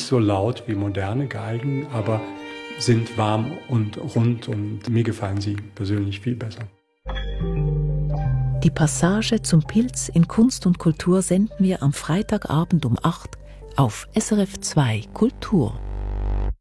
so laut wie moderne Geigen, aber sind warm und rund und mir gefallen sie persönlich viel besser. Die Passage zum Pilz in Kunst und Kultur senden wir am Freitagabend um 8 auf SRF 2 Kultur.